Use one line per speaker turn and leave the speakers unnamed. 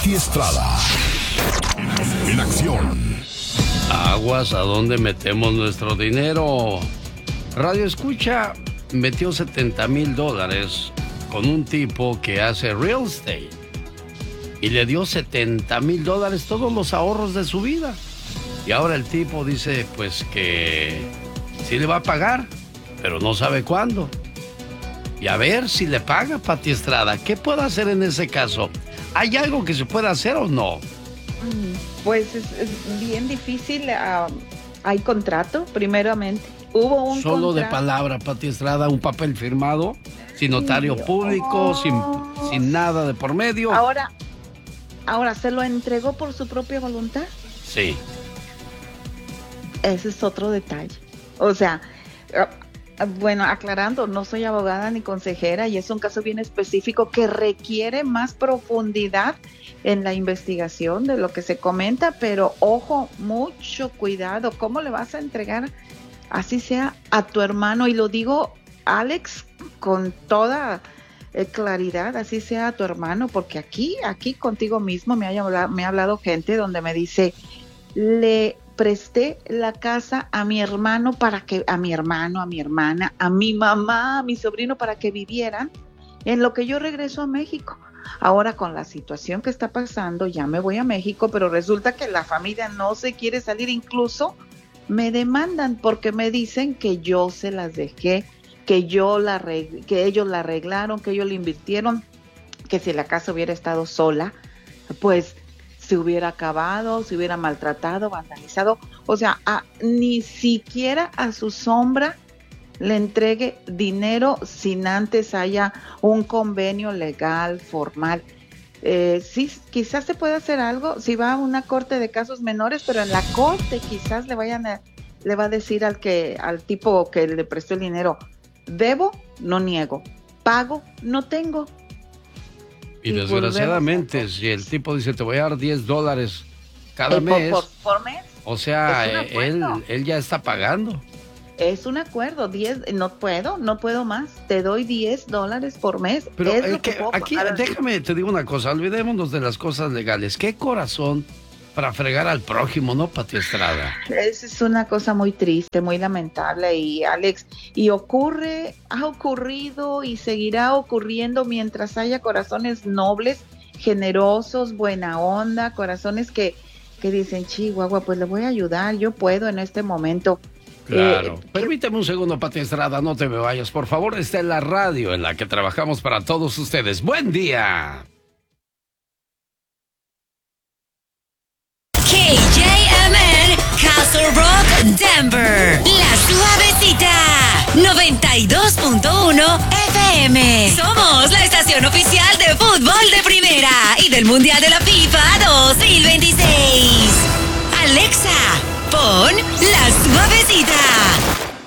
Pati Estrada. En acción.
Aguas, ¿a dónde metemos nuestro dinero? Radio Escucha metió $70,000 con un tipo que hace real estate y le dio $70,000, todos los ahorros de su vida. Y ahora el tipo dice pues que sí le va a pagar, pero no sabe cuándo. Y a ver si le paga, Pati Estrada. ¿Qué puede hacer en ese caso? ¿Hay algo que se pueda hacer o no?
Pues es bien difícil. Hay contrato, primeramente. Hubo un
Solo
contrato.
de palabra, Pati Estrada, un papel firmado, sin notario público, sin nada de por medio.
Ahora, ¿se lo entregó por su propia voluntad?
Sí.
Ese es otro detalle. O sea, bueno, aclarando, no soy abogada ni consejera y es un caso bien específico que requiere más profundidad en la investigación de lo que se comenta, pero ojo, mucho cuidado. ¿Cómo le vas a entregar, así sea, a tu hermano? Y lo digo, Alex, con toda claridad, así sea a tu hermano, porque aquí contigo mismo me ha hablado gente donde me dice, le presté la casa a mi hermano a mi hermano, a mi hermana, a mi mamá, a mi sobrino para que vivieran en lo que yo regreso a México. Ahora con la situación que está pasando, ya me voy a México, pero resulta que la familia no se quiere salir, incluso me demandan porque me dicen que yo se las dejé, que ellos la arreglaron, que ellos la invirtieron, que si la casa hubiera estado sola, pues se hubiera acabado, se hubiera maltratado, vandalizado. O sea, ni siquiera a su sombra le entregue dinero sin antes haya un convenio legal, formal. Sí, quizás se puede hacer algo si va a una corte de casos menores, pero en la corte quizás le va a decir al tipo que le prestó el dinero, debo, no niego, pago, no tengo.
Y desgraciadamente, si el tipo dice, te voy a dar $10 cada mes,
por mes,
o sea, él ya está pagando.
Es un acuerdo, 10, no puedo más, te doy $10 por mes.
Pero
es lo que
aquí, déjame, te digo una cosa, olvidémonos de las cosas legales. ¿Qué corazón para fregar al prójimo, no, Pati Estrada?
Esa es una cosa muy triste, muy lamentable, y Alex, ha ocurrido y seguirá ocurriendo mientras haya corazones nobles, generosos, buena onda, corazones que dicen, Chihuahua, pues le voy a ayudar, yo puedo en este momento.
Claro. Permíteme un segundo, Pati Estrada, no te me vayas, por favor. Está en la radio en la que trabajamos para todos ustedes. ¡Buen día!
KJMN, Castle Rock, Denver. La Suavecita, 92.1 FM. Somos la estación oficial de fútbol de primera y del Mundial de la FIFA 2026.